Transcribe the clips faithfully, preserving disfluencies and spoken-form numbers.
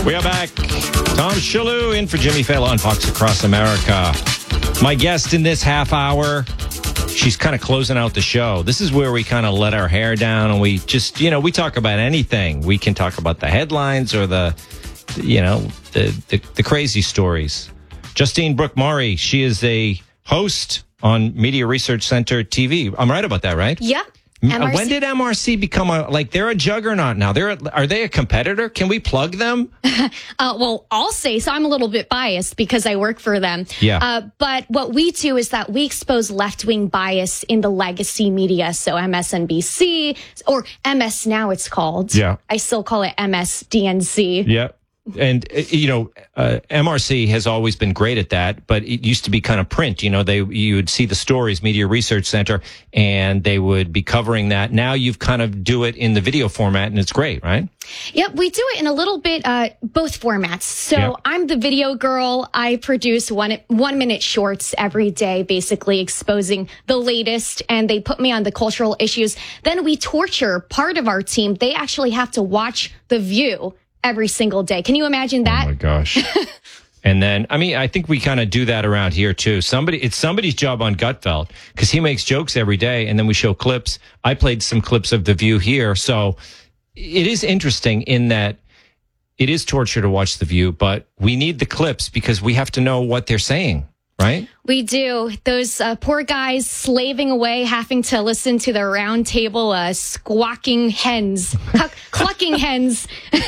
We are back. Tom Shalhoub in for Jimmy Fallon on Fox Across America. My guest in this half hour, she's kind of closing out the show. This is where we kind of let our hair down and we just, you know, we talk about anything. We can talk about the headlines or the, you know, the, the, the crazy stories. Justine Brooke Maury, she is a host on Media Research Center T V. I'm right about that, right? Yeah. M R C. When did M R C become a, like, they're a juggernaut now? They're a, are they a competitor? Can we plug them? uh, well, I'll say, so I'm a little bit biased because I work for them. Yeah. Uh, but what we do is that we expose left-wing bias in the legacy media. So M S N B C or M S Now it's called. Yeah. I still call it M S D N C. Yeah. And, you know, uh, M R C has always been great at that, but it used to be kind of print. You know, they you would see the stories, Media Research Center, and they would be covering that. Now you've kind of do it in the video format, and it's great, right? Yep, we do it in a little bit, uh, both formats. So yep. I'm the video girl. I produce one one minute shorts every day, basically exposing the latest, and they put me on the cultural issues. Then we torture part of our team. They actually have to watch The View every single day. Can you imagine that? Oh my gosh. And then, I mean, I think we kind of do that around here too. Somebody, it's somebody's job on Gutfeld because he makes jokes every day and then we show clips. I played some clips of The View here. So it is interesting in that it is torture to watch The View, but we need the clips because we have to know what they're saying, right? We do. Those uh, poor guys slaving away, having to listen to the round table, uh, squawking hens, cluck, clucking hens.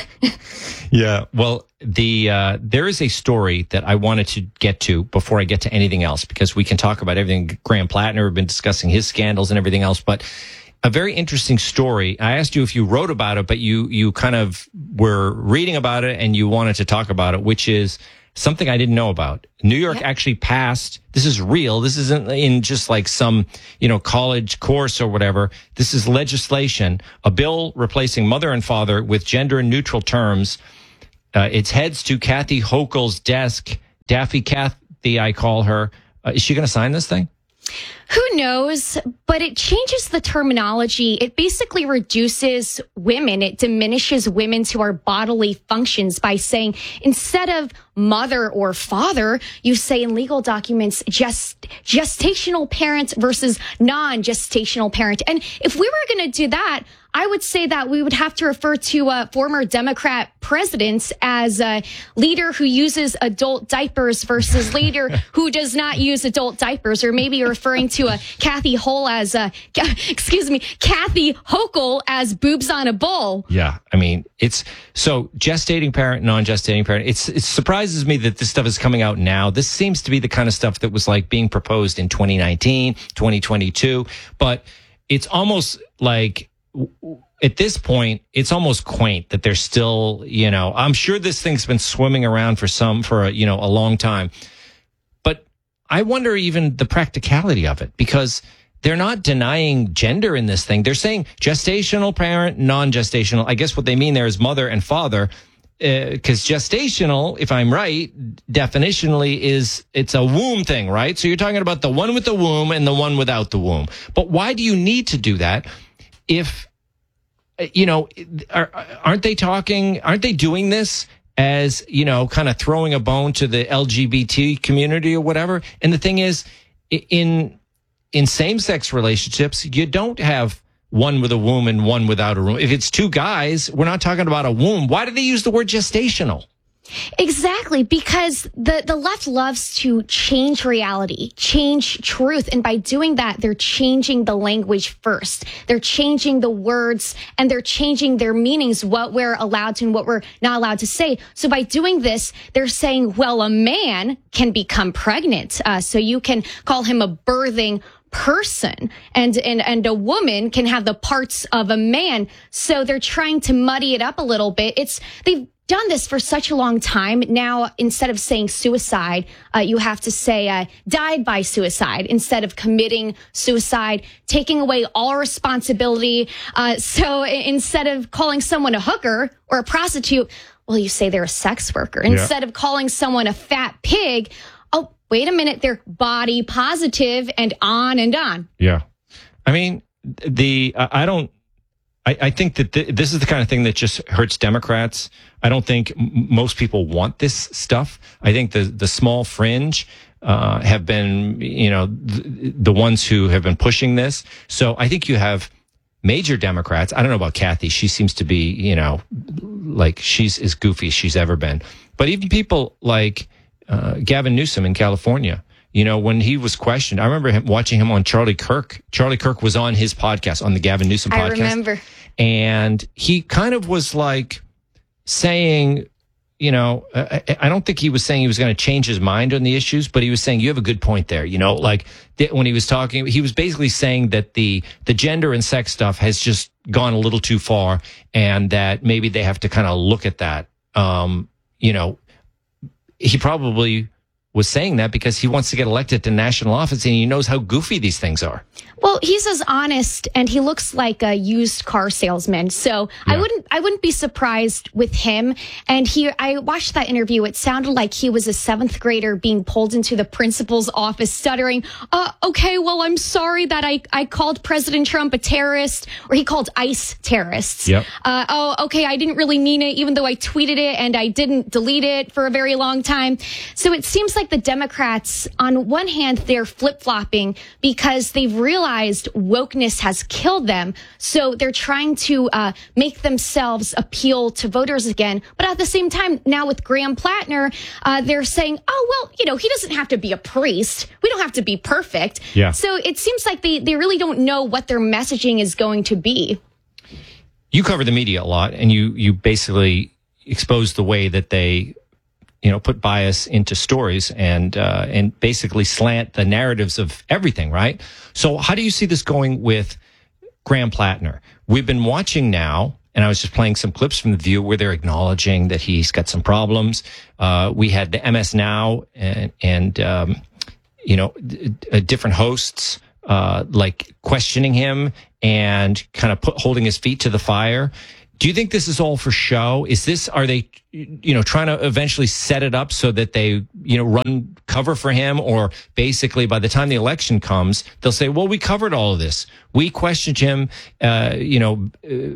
Yeah. Well, the uh, there is a story that I wanted to get to before I get to anything else, because we can talk about everything. Graham Plattner, we've been discussing his scandals and everything else, but a very interesting story. I asked you if you wrote about it, but you you kind of were reading about it and you wanted to talk about it, which is something I didn't know about. New York yep. actually passed. This is real. This isn't in just like some, you know, college course or whatever. This is legislation, a bill replacing mother and father with gender neutral terms. Uh, it's heads to Kathy Hochul's desk. Daffy Kathy, I call her. Uh, is she going to sign this thing? Who knows? But it changes the terminology. It basically reduces women. It diminishes women to our bodily functions by saying instead of mother or father, you say in legal documents gest gestational parent versus non-gestational parent. And if we were going to do that, I would say that we would have to refer to uh, former Democrat presidents as a leader who uses adult diapers versus leader who does not use adult diapers, or maybe referring to a Kathy Hochul as a, excuse me, Kathy Hochul as boobs on a bowl. Yeah, I mean, it's so gestating parent, non-gestating parent. It's it surprises me that this stuff is coming out now. This seems to be the kind of stuff that was like being proposed in twenty nineteen, twenty twenty-two, but it's almost like, at this point, it's almost quaint that they're still, you know, I'm sure this thing's been swimming around for some, for a, you know, a long time. But I wonder even the practicality of it, because they're not denying gender in this thing. They're saying gestational parent, non-gestational. I guess what they mean there is mother and father, because uh, gestational, if I'm right, definitionally is it's a womb thing, right? So you're talking about the one with the womb and the one without the womb. But why do you need to do that? If, you know, are, aren't they talking, aren't they doing this as, you know, kind of throwing a bone to the L G B T community or whatever? And the thing is, in in same-sex relationships, you don't have one with a womb and one without a womb. If it's two guys, we're not talking about a womb. Why do they use the word gestational? Exactly, because the, the left loves to change reality, change truth. And by doing that, they're changing the language first. They're changing the words and they're changing their meanings, what we're allowed to and what we're not allowed to say. So by doing this, they're saying, well, a man can become pregnant. Uh, so you can call him a birthing person, and, and, and a woman can have the parts of a man. So they're trying to muddy it up a little bit. It's, they've done this for such a long time. Now, instead of saying suicide, uh, you have to say uh, died by suicide instead of committing suicide, taking away all responsibility. Uh, so instead of calling someone a hooker or a prostitute, well, you say they're a sex worker. Instead yeah. of calling someone a fat pig, oh, wait a minute, they're body positive, and on and on. Yeah. I mean, the uh, I don't I, I think that th- this is the kind of thing that just hurts Democrats. I don't think m- most people want this stuff. I think the the small fringe uh, have been, you know, th- the ones who have been pushing this. So I think you have major Democrats. I don't know about Kathy. She seems to be, you know, like she's as goofy as she's ever been. But even people like uh, Gavin Newsom in California, you know, when he was questioned, I remember him watching him on Charlie Kirk. Charlie Kirk was on his podcast, on the Gavin Newsom podcast. I remember. And he kind of was like saying, you know, I, I don't think he was saying he was going to change his mind on the issues, but he was saying, you have a good point there. You know, like when he was talking, he was basically saying that the, the gender and sex stuff has just gone a little too far and that maybe they have to kind of look at that. Um, you know, he probably was saying that because he wants to get elected to national office and he knows how goofy these things are. Well, he's as honest and he looks like a used car salesman. So yeah. I wouldn't I wouldn't be surprised with him. And he I watched that interview. It sounded like he was a seventh grader being pulled into the principal's office stuttering, uh, okay, well, I'm sorry that I, I called President Trump a terrorist, or he called ICE terrorists. Yep. Uh, oh, okay, I didn't really mean it, even though I tweeted it and I didn't delete it for a very long time. So it seems like the Democrats, on one hand, they're flip-flopping because they've realized wokeness has killed them. So they're trying to uh, make themselves appeal to voters again. But at the same time, now with Graham Plattner, uh, they're saying, oh, well, you know, he doesn't have to be a priest. We don't have to be perfect. Yeah. So it seems like they, they really don't know what their messaging is going to be. You cover the media a lot, and you, you basically expose the way that they, you know, put bias into stories and uh, and basically slant the narratives of everything, right? So how do you see this going with Graham Plattner? We've been watching now, and I was just playing some clips from The View where they're acknowledging that he's got some problems. Uh, we had the M S Now and, and um, you know, uh, different hosts uh, like questioning him and kind of put, holding his feet to the fire. Do you think this is all for show? Is this, are they, you know, trying to eventually set it up so that they, you know, run cover for him? Or basically by the time the election comes, they'll say, well, we covered all of this. We questioned him, uh, you know,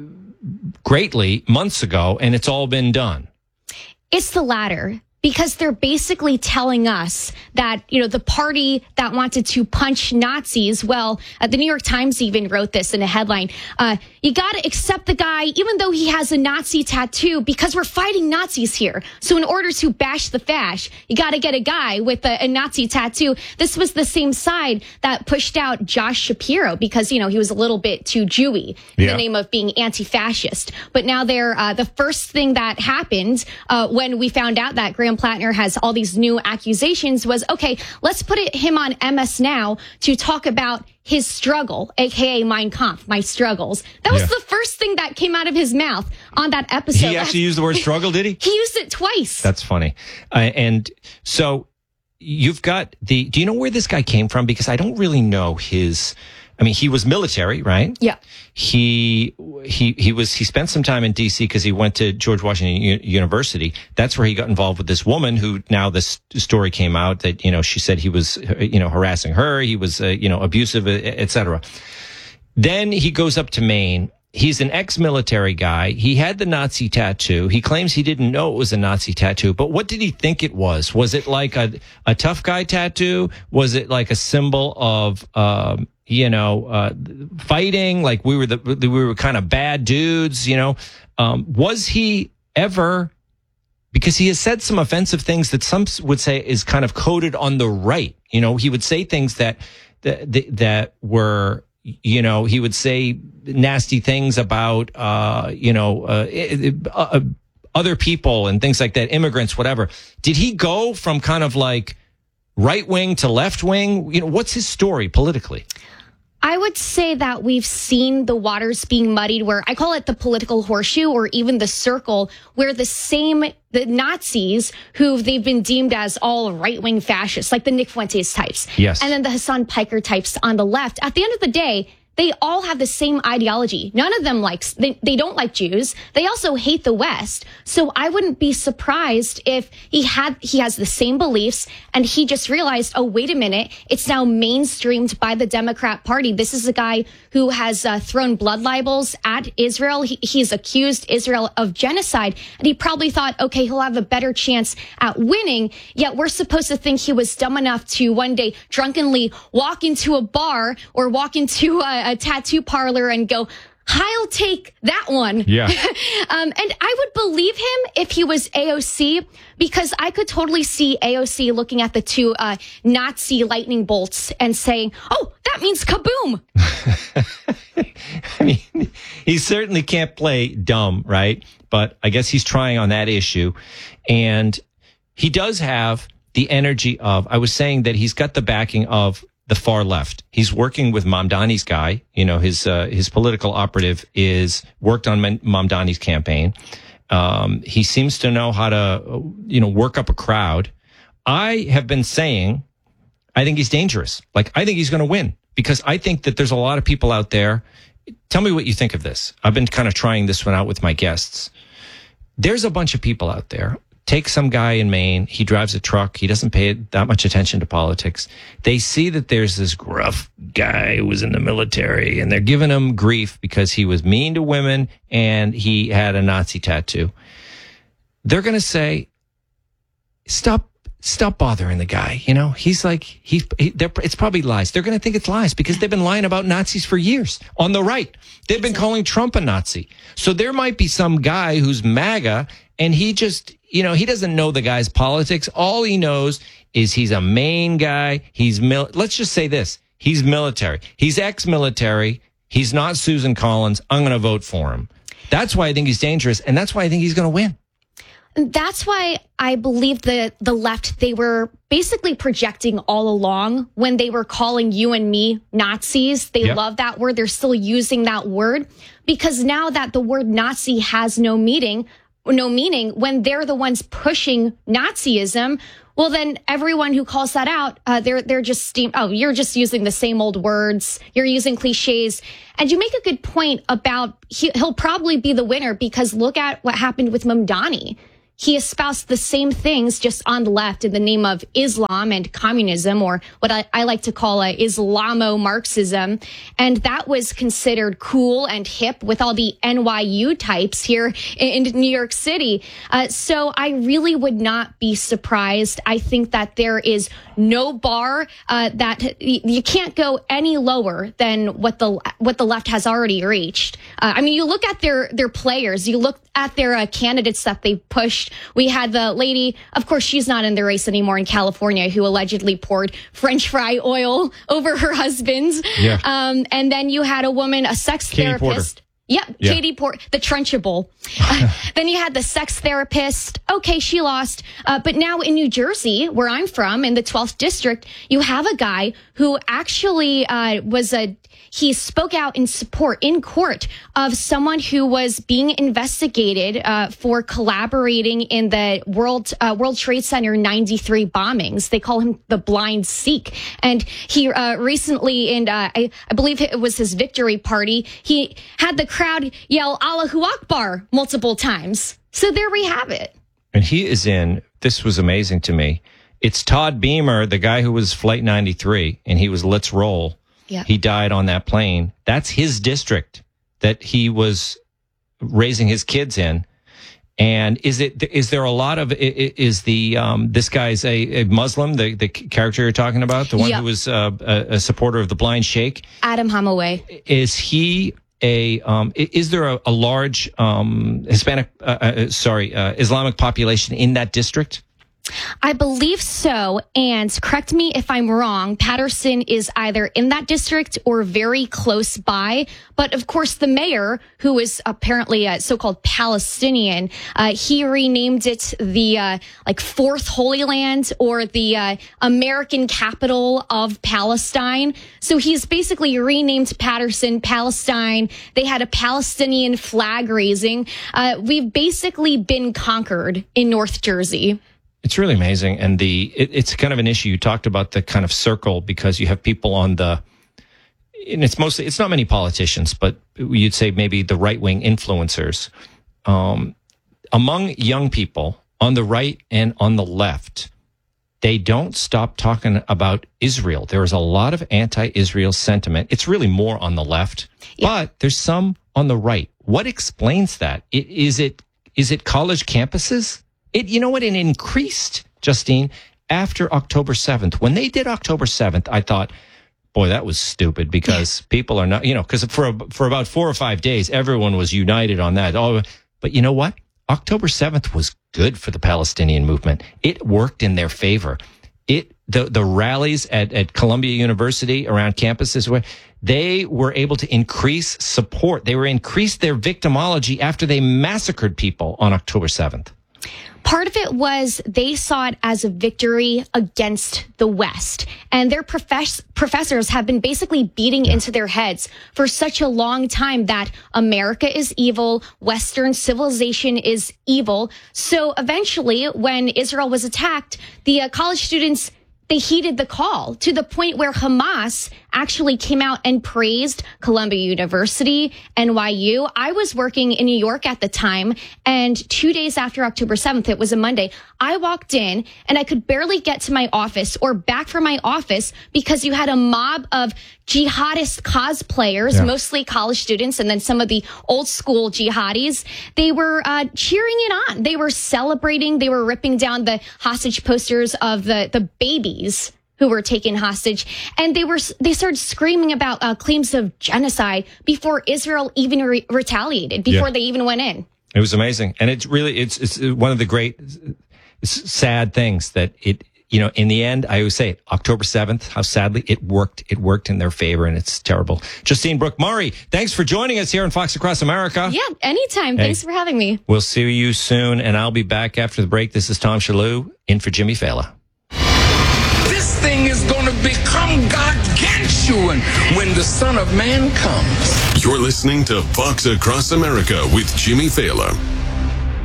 uh, greatly months ago, and it's all been done. It's the latter. Because they're basically telling us that, you know, the party that wanted to punch Nazis, well, uh, the New York Times even wrote this in a headline. Uh, you got to accept the guy, even though he has a Nazi tattoo, because we're fighting Nazis here. So in order to bash the fash, you got to get a guy with a, a Nazi tattoo. This was the same side that pushed out Josh Shapiro because, you know, he was a little bit too Jewy in yeah. the name of being anti-fascist. But now they're, uh, the first thing that happened uh, when we found out that Graham Plattner has all these new accusations was, okay, let's put it, him on M S Now to talk about his struggle, A K A Mein Kampf, my struggles. That was yeah. the first thing that came out of his mouth on that episode. He actually used the word struggle, did he? He used it twice. That's funny. Uh, and so you've got the, do you know where this guy came from? Because I don't really know his, I mean, he was military, right? Yeah. He he he was he spent some time in D C because he went to George Washington U- University. That's where he got involved with this woman who now this story came out that, you know, she said he was, you know, harassing her. He was, uh, you know, abusive, et cetera. Then he goes up to Maine. He's an ex-military guy. He had the Nazi tattoo. He claims he didn't know it was a Nazi tattoo. But what did he think it was? Was it like a, a tough guy tattoo? Was it like a symbol of, um, you know, uh, fighting? Like we were the, we were kind of bad dudes, you know? Um, was he ever, because he has said some offensive things that some would say is kind of coded on the right. You know, he would say things that, that, that were, you know, he would say nasty things about, uh, you know, uh, uh, other people and things like that, immigrants, whatever. Did he go from kind of like right wing to left wing? You know, what's his story politically? I would say that we've seen the waters being muddied where I call it the political horseshoe or even the circle where the same, the Nazis who they've been deemed as all right-wing fascists, like the Nick Fuentes types. Yes. And then the Hassan Piker types on the left. At the end of the day, they all have the same ideology. None of them likes, they, they don't like Jews. They also hate the West. So I wouldn't be surprised if he had, he has the same beliefs and he just realized, oh, wait a minute, it's now mainstreamed by the Democrat Party. This is a guy who has uh, thrown blood libels at Israel. He, he's accused Israel of genocide. And he probably thought, okay, he'll have a better chance at winning. Yet we're supposed to think he was dumb enough to one day drunkenly walk into a bar or walk into a, a tattoo parlor and go, I'll take that one. Yeah. um, and I would believe him if he was A O C, because I could totally see A O C looking at the two uh, Nazi lightning bolts and saying, oh, that means kaboom. I mean, he certainly can't play dumb, right? But I guess he's trying on that issue. And he does have the energy of, I was saying that he's got the backing of the far left. He's working with Mamdani's guy. You know, his uh, his political operative is worked on Mamdani's campaign. Um, he seems to know how to, you know, work up a crowd. I have been saying, I think he's dangerous. Like, I think he's going to win because I think that there's a lot of people out there. Tell me what you think of this. I've been kind of trying this one out with my guests. There's a bunch of people out there. Take some guy in Maine. He drives a truck. He doesn't pay that much attention to politics. They see that there's this gruff guy who was in the military, and they're giving him grief because he was mean to women and he had a Nazi tattoo. They're going to say, stop, stop bothering the guy. You know, he's like, he, he it's probably lies. They're going to think it's lies because they've been lying about Nazis for years on the right. They've been calling Trump a Nazi. So there might be some guy who's MAGA and he just, you know, he doesn't know the guy's politics. All he knows is he's a Maine guy. He's mil- let's just say this. He's military. He's ex-military. He's not Susan Collins. I'm going to vote for him. That's why I think he's dangerous. And that's why I think he's going to win. That's why I believe the, the left, they were basically projecting all along when they were calling you and me Nazis. They Yep. love that word. They're still using that word because now that the word Nazi has no meaning, no meaning when they're the ones pushing Nazism, well, then everyone who calls that out, uh, they're they're just steam. Oh, you're just using the same old words. You're using cliches. And you make a good point about he, he'll probably be the winner because look at what happened with Mamdani. He espoused the same things just on the left in the name of Islam and communism, or what I, I like to call a Islamo-Marxism. And that was considered cool and hip with all the N Y U types here in, in New York City. Uh, so I really would not be surprised. I think that there is no bar uh, that you can't go any lower than what the what the left has already reached. Uh, I mean, you look at their their players, you look at their uh, candidates that they pushed. We had the lady, of course, she's not in the race anymore in California, who allegedly poured French fry oil over her husband. Yeah. Um, and then you had a woman, a sex Katie therapist. Porter. Yep, Yeah. Katie Porter, the Trunchable. Uh, then you had the sex therapist. Okay, she lost. Uh, but now in New Jersey, where I'm from, in the twelfth district, you have a guy who actually uh, was a, he spoke out in support in court of someone who was being investigated uh, for collaborating in the World uh, World Trade Center ninety-three bombings. They call him the Blind Sikh. And he uh, recently, in uh, I, I believe it was his victory party, he had the crowd yell Allahu Akbar multiple times. So there we have it. And he is in, this was amazing to me. It's Todd Beamer, the guy who was Flight ninety-three, and he was Let's Roll. Yeah. He died on that plane. That's his district that he was raising his kids in. And is it, is there a lot of, is the, um, this guy's a, a Muslim, the, the character you're talking about, the one Yep. who was uh, a, a supporter of the Blind Sheikh? Adam Hamaway. Is he a, um, i- is there a, a large um, Hispanic, uh, uh, sorry, uh, Islamic population in that district? I believe so. And correct me if I'm wrong, Patterson is either in that district or very close by. But of course, the mayor, who is apparently a so-called Palestinian, uh, he renamed it the uh, like Fourth Holy Land or the uh, American capital of Palestine. So he's basically renamed Patterson Palestine. They had a Palestinian flag raising. Uh, we've basically been conquered in North Jersey. It's really amazing. And the it, it's kind of an issue. You talked about the kind of circle because you have people on the and it's mostly, it's not many politicians, but you'd say maybe the right-wing influencers, um, among young people on the right and on the left, they don't stop talking about Israel. There is a lot of anti-Israel sentiment. It's really more on the left, yeah. but there's some on the right. What explains that? It, is it is it college campuses? It you know what? It increased, Justine, after October seventh. When they did October seventh, I thought, boy, that was stupid because people are not, you know, because for for about four or five days, everyone was united on that. Oh, but you know what? October seventh was good for the Palestinian movement. It worked in their favor. It the the rallies at, at Columbia University around campuses where they were able to increase support. They were increased their victimology after they massacred people on October seventh. Part of it was they saw it as a victory against the West. And their profess- professors have been basically beating yeah. into their heads for such a long time that America is evil, Western civilization is evil. So eventually, when Israel was attacked, the uh, college students, they heeded the call to the point where Hamas actually came out and praised Columbia University, N Y U. I was working in New York at the time, and two days after October seventh, it was a Monday, I walked in and I could barely get to my office or back from my office because you had a mob of jihadist cosplayers, yeah. mostly college students, and then some of the old school jihadis. They were uh, cheering it on. They were celebrating. They were ripping down the hostage posters of the, the babies who were taken hostage. And they were they started screaming about uh, claims of genocide before Israel even re- retaliated, before yeah. they even went in. It was amazing. And it's really, it's, it's one of the great sad things that it, you know, in the end, I always say it, October seventh, how sadly it worked. It worked in their favor, and it's terrible. Justine Brooke-Murray, thanks for joining us here on Fox Across America. Yeah, anytime. Hey, thanks for having me. We'll see you soon, and I'll be back after the break. This is Tom Shalhoub in for Jimmy Fallon. This thing is going to become gargantuan when the Son of Man comes. You're listening to Fox Across America with Jimmy Fallon.